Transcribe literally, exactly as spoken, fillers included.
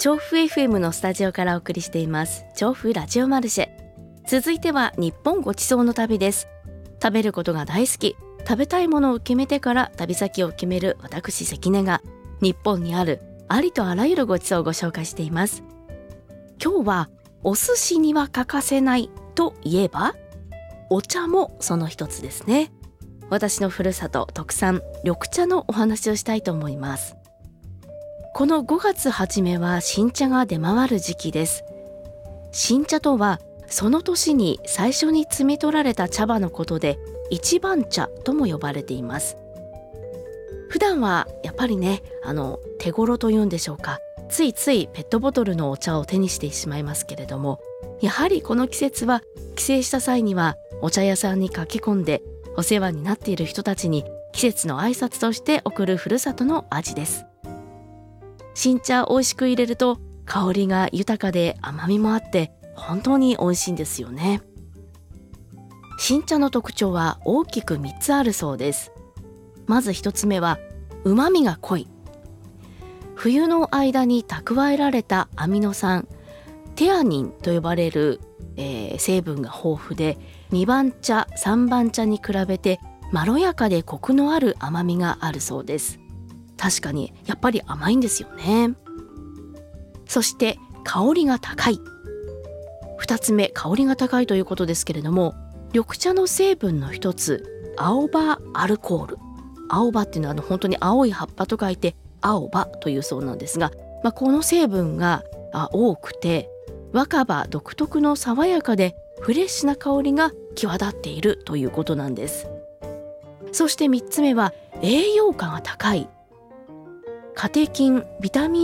調布 エフエム のスタジオからお送りしています調布ラジオマルシェ。続いては日本ごちそうの旅です。食べることが大好き、食べたいものを決めてから旅先を決める私関根が日本にあるありとあらゆるごちそうをご紹介しています。今日はお寿司には欠かせないといえばお茶もその一つですね。私のふるさと特産緑茶のお話をしたいと思います。このごがつ初めは新茶が出回る時期です。新茶とはその年に最初に摘み取られた茶葉のことで一番茶とも呼ばれています。普段はやっぱりね、あの手頃というんでしょうか、ついついペットボトルのお茶を手にしてしまいますけれども、やはりこの季節は帰省した際にはお茶屋さんに駆け込んでお世話になっている人たちに季節の挨拶として送るふるさとの味です。新茶美味しく入れると香りが豊かで甘みもあって本当に美味しいんですよね。新茶の特徴は大きくみっつあるそうです。まずひとつめは旨味が濃い。冬の間に蓄えられたアミノ酸テアニンと呼ばれる、えー、成分が豊富でにばん茶さんばん茶に比べてまろやかでコクのある甘みがあるそうです。確かにやっぱり甘いんですよね。そして香りが高い。ふたつめ、香りが高いということですけれども、緑茶の成分の一つ青葉アルコール。青葉っていうのはあの本当に青い葉っぱと書いて青葉というそうなんですが、まあ、この成分が多くて若葉独特の爽やかでフレッシュな香りが際立っているということなんです。そしてみっつめは栄養価が高い。カテキン、ビタミン